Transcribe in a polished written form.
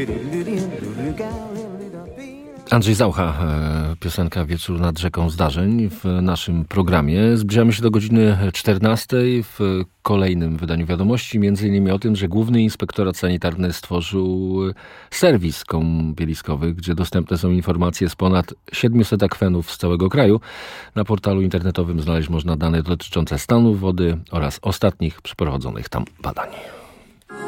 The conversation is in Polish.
Andrzej Zaucha, piosenka Wieczór nad rzeką zdarzeń w naszym programie. Zbliżamy się do godziny 14 w kolejnym wydaniu wiadomości. Między innymi o tym, że Główny Inspektorat Sanitarny stworzył serwis kąpieliskowy, gdzie dostępne są informacje z ponad 700 akwenów z całego kraju. Na portalu internetowym znaleźć można dane dotyczące stanu wody oraz ostatnich przeprowadzonych tam badań.